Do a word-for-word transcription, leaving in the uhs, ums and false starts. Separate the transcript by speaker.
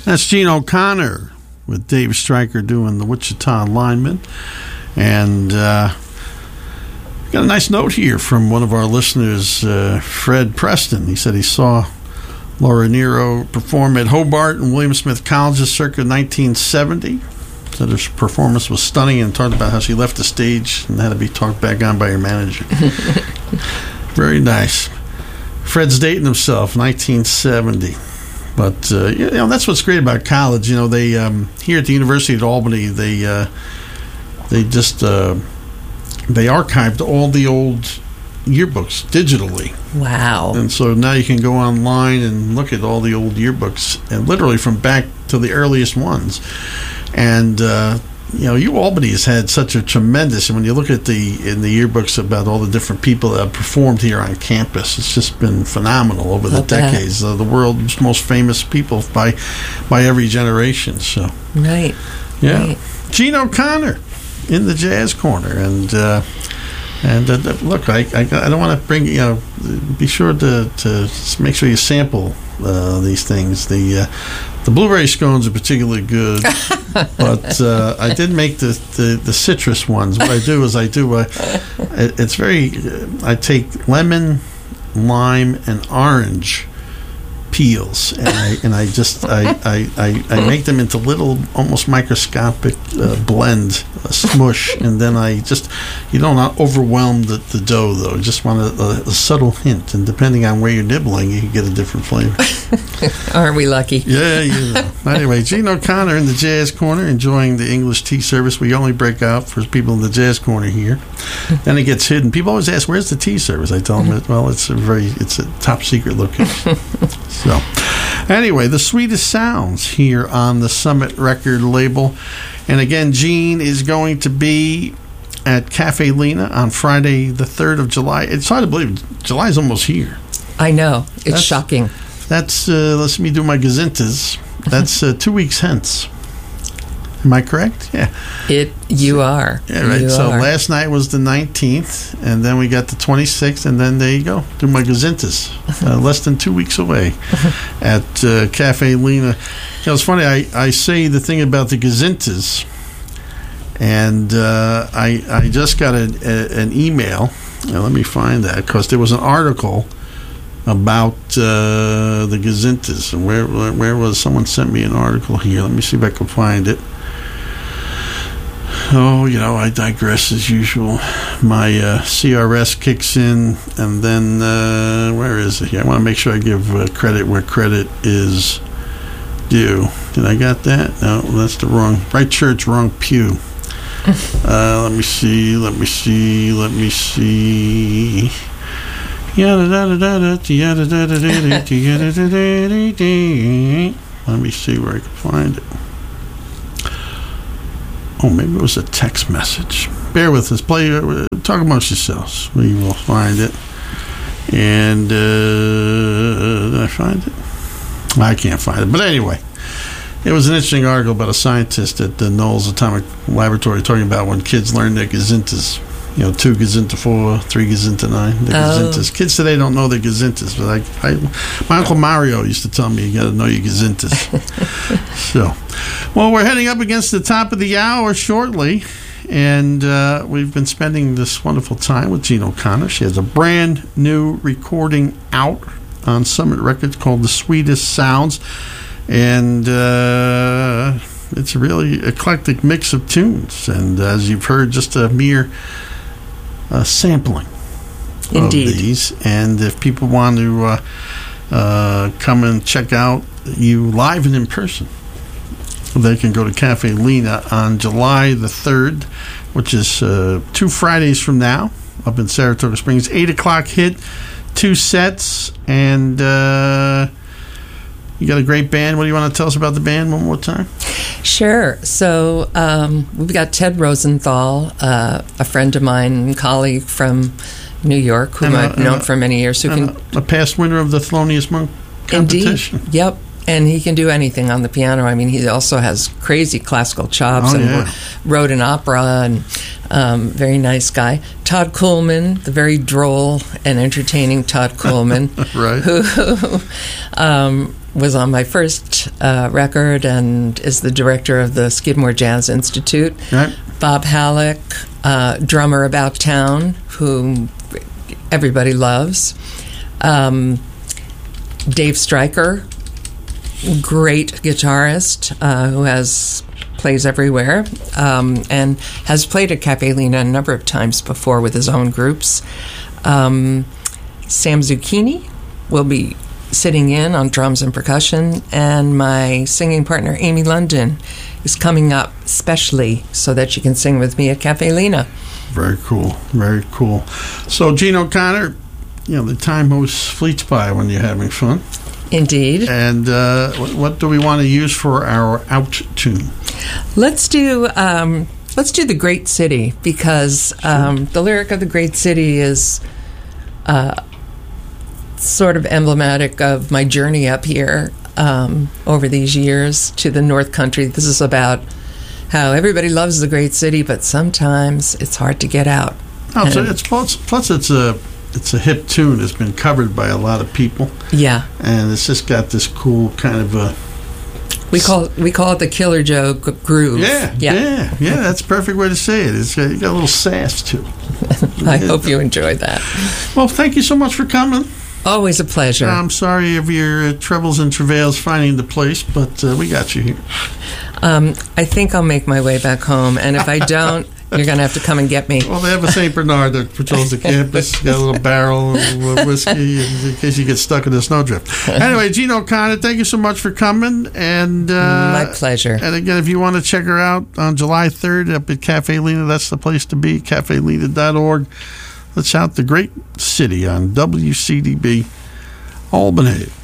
Speaker 1: That's Gene O'Connor with Dave Stryker doing the Wichita Lineman. And uh, got a nice note here from one of our listeners, uh, Fred Preston. He said he saw Laura Nyro perform at Hobart and William Smith Colleges circa nineteen seventy. Said her performance was stunning and talked about how she left the stage and had to be talked back on by her manager. Very nice. Fred's dating himself, nineteen seventy. But, uh, you know, that's what's great about college. You know, they, um, here at the University of Albany, they, uh, they just, uh, they archived all the old yearbooks digitally.
Speaker 2: Wow.
Speaker 1: And so now you can go online and look at all the old yearbooks, and literally from back to the earliest ones. And, uh, you know, U Albany has had such a tremendous, and when you look at the in the yearbooks about all the different people that have performed here on campus, it's just been phenomenal over the
Speaker 2: I'll bet.
Speaker 1: decades. Uh, the world's most famous people by by every generation. So,
Speaker 2: Right.
Speaker 1: yeah,
Speaker 2: Right.
Speaker 1: Gene O'Connor in the Jazz Corner, and uh, and uh, look, I, I I don't want to bring you know, be sure to to make sure you sample uh, these things. The uh, The blueberry scones are particularly good, but uh, I did make the, the, the citrus ones. What I do is I do a, it's very, I take lemon, lime, and orange peels, and I and I just I, I, I, I make them into little, almost microscopic uh, blend, a smush, and then I just, you don't want to overwhelm the, the dough though. You just want a, a, a subtle hint, and depending on where you're nibbling, you can get a different flavor.
Speaker 2: Aren't we lucky?
Speaker 1: Yeah, you know. Anyway, Gene O'Connor in the Jazz Corner, enjoying the English tea service. We only break out for people in the Jazz Corner here. Then it gets hidden. People always ask, "Where's the tea service?" I tell them, "Well, it's a very, it's a top secret location." So, anyway, the sweetest sounds here on the Summit record label. And again, Gene is going to be at Cafe Lena on Friday, the third of July. It's hard to believe July is almost here.
Speaker 2: I know. It's
Speaker 1: That's-
Speaker 2: shocking.
Speaker 1: That's, uh, let me do my gazintas. That's uh, two weeks hence. Am I correct? Yeah.
Speaker 2: It. You are.
Speaker 1: Yeah, right.
Speaker 2: You
Speaker 1: So
Speaker 2: are.
Speaker 1: last night was the nineteenth, and then we got the twenty-sixth, and then there you go. Do my gazintas. Uh, less than two weeks away at uh, Cafe Lena. You know, it's funny, I, I say the thing about the gazintas, and uh, I, I just got a, a, an email. Now, let me find that, because there was an article about uh, the gazintas, and where, where where was someone sent me an article here. Let me see if I can find it. Oh, you know, I digress as usual. My uh, C R S kicks in, and then uh, where is it here? I want to make sure I give uh, credit where credit is due. Did I got that? No, that's the wrong. Right church, wrong pew. Uh, let me see. Let me see. Let me see. Let me see where I can find it. Oh, maybe it was a text message. Bear with us. Play. Uh, talk amongst yourselves. We will find it. And uh, did I find it? I can't find it. But anyway, it was an interesting article about a scientist at the Knowles Atomic Laboratory talking about when kids learn their gazintas. You know, two gazinta four, three gazinta nine. The
Speaker 2: Oh.
Speaker 1: gazintas. Kids today don't know their gazintas, but I, I, my Uncle Mario used to tell me you got to know your gazintas. So, well, we're heading up against the top of the hour shortly, and uh, we've been spending this wonderful time with Gene O'Connor. She has a brand new recording out on Summit Records called The Sweetest Sounds, and uh, it's a really eclectic mix of tunes. And as you've heard, just a mere Uh, sampling
Speaker 2: Indeed.
Speaker 1: of these. And if people want to uh, uh, come and check out you live and in person, they can go to Cafe Lena on July the third, which is uh, two Fridays from now, up in Saratoga Springs. eight o'clock hit, two sets, and uh, you got a great band. What do you want to tell us about the band one more time?
Speaker 2: Sure. So um, we've got Ted Rosenthal, uh, a friend of mine and colleague from New York, whom
Speaker 1: And a-
Speaker 2: I've known
Speaker 1: and a-
Speaker 2: for many years. Who
Speaker 1: And
Speaker 2: can
Speaker 1: a, a past winner of the Thelonious Monk competition.
Speaker 2: Indeed. Yep. And he can do anything on the piano. I mean, he also has crazy classical chops
Speaker 1: Oh,
Speaker 2: and
Speaker 1: yeah.
Speaker 2: wrote an opera, and um, very nice guy. Todd Kuhlman, the very droll and entertaining Todd Kuhlman,
Speaker 1: Right.
Speaker 2: who um, was on my first uh, record and is the director of the Skidmore Jazz Institute.
Speaker 1: Right.
Speaker 2: Bob Halleck, uh, drummer About Town, whom everybody loves. Um, Dave Stryker, great guitarist uh, who has plays everywhere um, and has played at Cafe Lena a number of times before with his own groups. Um, Sam Zucchini will be sitting in on drums and percussion, and my singing partner Amy London is coming up specially so that she can sing with me at Cafe Lena.
Speaker 1: Very cool, very cool. So, Gene O'Connor, you know, the time always fleets by when you're having fun.
Speaker 2: Indeed.
Speaker 1: And uh, what, what do we want to use for our out tune?
Speaker 2: Let's do um, let's do The Great City, because um, the lyric of The Great City is uh, sort of emblematic of my journey up here um, over these years to the North Country. This is about how everybody loves the great city, but sometimes it's hard to get out.
Speaker 1: Oh, so it's plus, plus it's a it's a hip tune. It's been covered by a lot of people.
Speaker 2: Yeah,
Speaker 1: and it's just got this cool kind of a.
Speaker 2: We call it, we call it the Killer Joe g- groove.
Speaker 1: Yeah, yeah, yeah, yeah. That's a perfect way to say it. It's got, you got a little sass to it.
Speaker 2: I hope you enjoyed that.
Speaker 1: Well, thank you so much for coming.
Speaker 2: Always a pleasure.
Speaker 1: I'm sorry of your uh, troubles and travails finding the place, but uh, we got you here.
Speaker 2: Um, I think I'll make my way back home, and if I don't, you're going to have to come and get me.
Speaker 1: Well, they have a Saint Bernard that patrols the campus. Got a little barrel of whiskey in case you get stuck in a snowdrift. Anyway, Gene O'Connor, thank you so much for coming. And uh,
Speaker 2: my pleasure.
Speaker 1: And again, if you want to check her out on July third up at Cafe Lena, that's the place to be, cafe lena dot org. Let's out The Great City on W C D B Albany.